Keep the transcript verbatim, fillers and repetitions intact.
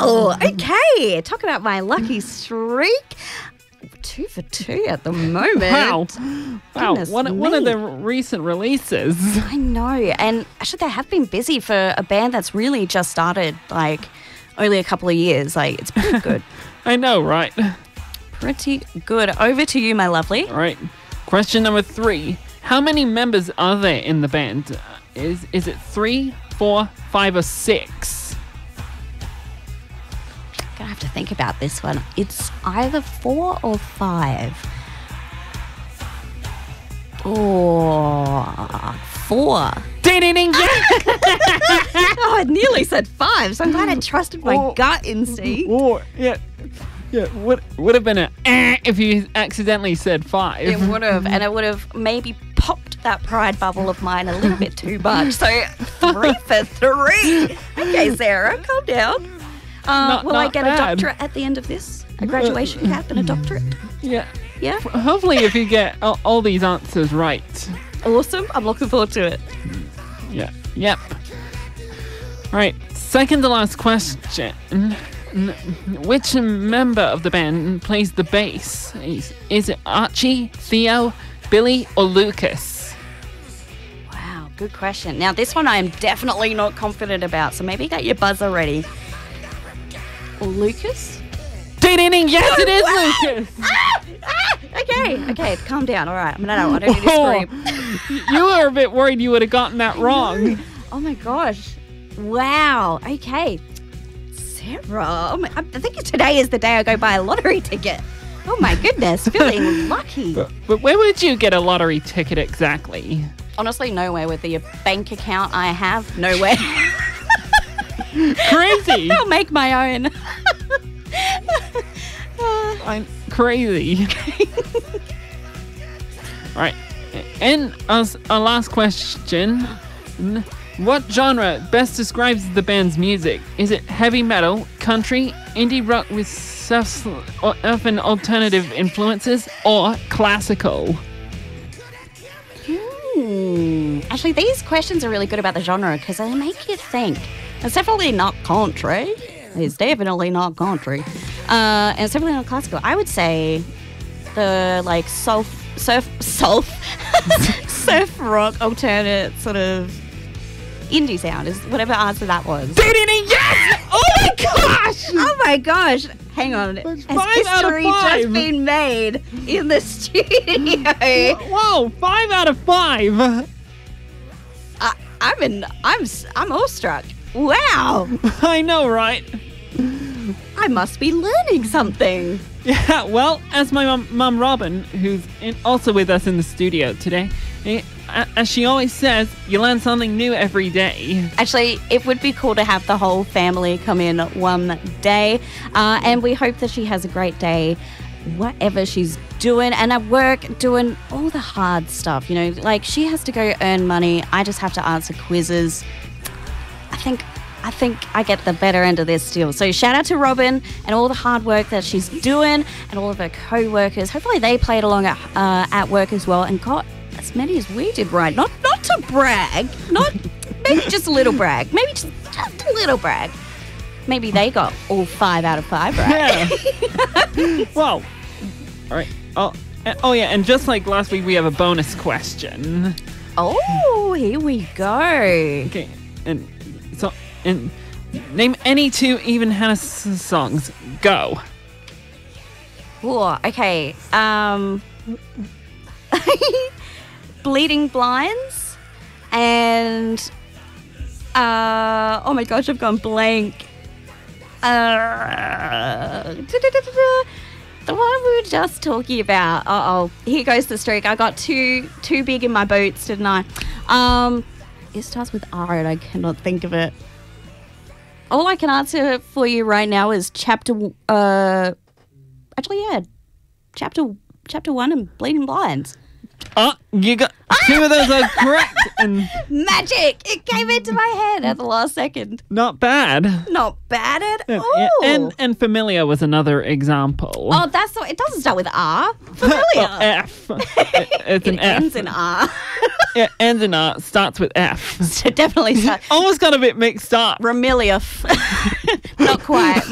Wow. Okay. Talk about my lucky streak. Two for two at the moment. Wow. Wow. Goodness One, one of me. the recent releases. I know. And actually, they have been busy for a band that's really just started, like, only a couple of years. Like, it's pretty good. I know, right? Pretty good. Over to you, my lovely. All right. Question number three. How many members are there in the band? Uh, Is is it three, four, five, or six? Gonna have to think about this one. It's either four or five. Oh, four. Ding, ding, ding, yeah! Oh, I nearly said five, so I'm glad I trusted my Oh. gut instinct. Or, yeah, yeah, would, would have been a eh if you accidentally said five. It would have, and it would have maybe popped that pride bubble of mine a little bit too much. So three for three. Okay, Sarah, calm down. Uh, Not- will I not get bad. a doctorate at the end of this? A graduation cap and a doctorate? Yeah. Yeah? Hopefully, if you get all, all these answers right. Awesome. I'm looking forward to it. Yeah. Yep. Right. Second to last question. Which member of the band plays the bass? Is, is it Archie, Theo, Billy, or Lucas? Wow, good question. Now, this one I am definitely not confident about, so maybe get your buzzer ready. Lucas? Ding, ding, ding. Yes, it is Ah! Lucas. Ah! Ah! Okay, okay, calm down. All right, I'm gonna know. I don't need to scream. You were a bit worried you would have gotten that wrong. Oh my gosh. Wow. Okay. Sarah, oh my, I think today is the day I go buy a lottery ticket. Oh my goodness, feeling lucky. But, but where would you get a lottery ticket exactly? Honestly, nowhere with the bank account I have. Nowhere. Crazy. I'll make my own. I'm crazy. Right. And as a last question, what genre best describes the band's music? Is it heavy metal, country, indie rock with surf or often alternative influences, or classical? Hmm. Actually, these questions are really good about the genre because they make you think. It's definitely not country. It's definitely not country. Uh, and it's definitely not classical. I would say the like surf, surf, surf, surf rock alternate sort of indie sound is whatever answer that was. Yes! Oh my gosh! Oh my gosh! Hang on. Has five out of history five. just been made in the studio? Whoa! Five out of five. I, I'm in. I'm. s- I'm awestruck. Wow! I know, right? I must be learning something. Yeah, well, as my mum, mum Robin, who's in, also with us in the studio today, eh, a- as she always says, you learn something new every day. Actually, it would be cool to have the whole family come in one day, uh, and we hope that she has a great day, whatever she's doing, and at work doing all the hard stuff. You know, like she has to go earn money. I just have to answer quizzes. I think. I think I get the better end of this deal. So shout out to Robin and all the hard work that she's doing and all of her co-workers. Hopefully they played along at, uh, at work as well and got as many as we did right. Not not to brag, not maybe just a little brag, maybe just, just a little brag. Maybe they got all five out of five right. Yeah. Well, all right. Oh, uh, oh yeah, and just like last week, we have a bonus question. Oh, here we go. Okay, and so and name any two Even Hannah s- songs. Go. Ooh, okay. Um, Bleeding Blinds and uh, oh my gosh, I've gone blank. Uh, the one we were just talking about. Uh oh, here goes the streak. I got too too big in my boots, didn't I? Um, it starts with R, and I cannot think of it. All I can answer for you right now is chapter. Uh, actually, yeah, chapter chapter one and Bleeding Blinds. Oh, you got two of those are correct, and Magic! It came into my head at the last second. not bad. Not bad at Yeah, all. yeah, And and familiar was another example. oh, that's the, it doesn't start with R. Familiar. Well, F. It- It's an it F. ends in R. It ends in R, starts with F. So definitely start. Almost got a bit mixed up. Ramiliaf. Not quite.